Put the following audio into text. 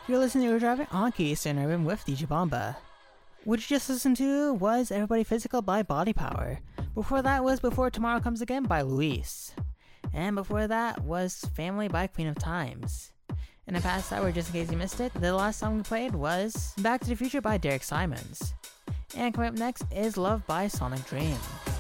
You're listening to Driving on Keystone Urban with DJ Bomba. What you just listened to was Everybody Physical by Body Power. Before that was Before Tomorrow Comes Again by Luis. And before that was Family by Queen of Times. In the past hour, just in case you missed it, the last song we played was Back to the Future by Derek Simons. And coming up next is Love by Sonic Dream.